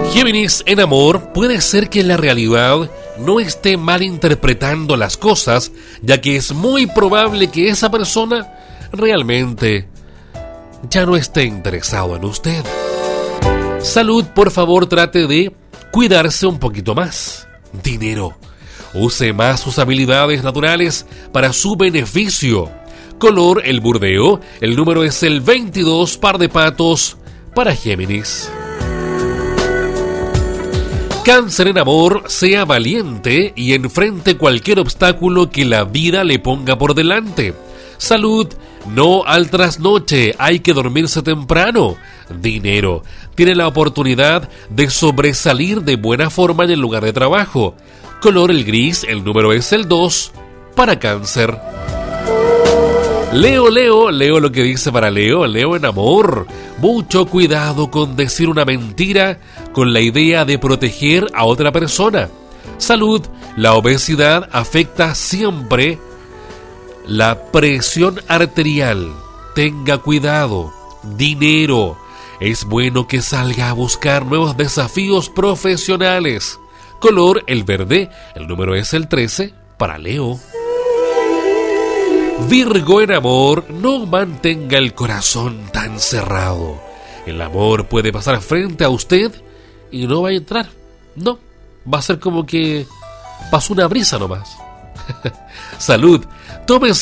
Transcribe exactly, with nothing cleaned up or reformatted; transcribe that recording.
Géminis, en amor, puede ser que en la realidad no esté malinterpretando las cosas, ya que es muy probable que esa persona realmente ya no esté interesado en usted. Salud, por favor, trate de cuidarse un poquito más. Dinero, use más sus habilidades naturales para su beneficio. Color, el burdeo, el número es el veintidós, par de patos para Géminis. Cáncer, en amor, sea valiente y enfrente cualquier obstáculo que la vida le ponga por delante. Salud, no al trasnoche, hay que dormirse temprano. Dinero, tiene la oportunidad de sobresalir de buena forma en el lugar de trabajo. Color, el gris, el número es el dos para Cáncer. Leo, Leo, Leo lo que dice para Leo, Leo en amor. Mucho cuidado con decir una mentira con la idea de proteger a otra persona. Salud, la obesidad afecta siempre la presión arterial. Tenga cuidado. Dinero, es bueno que salga a buscar nuevos desafíos profesionales. Color, el verde, el número es el trece para Leo. Virgo, en amor, no mantenga el corazón tan cerrado. El amor puede pasar frente a usted y no va a entrar. No, va a ser como que pasó una brisa nomás. Salud, tome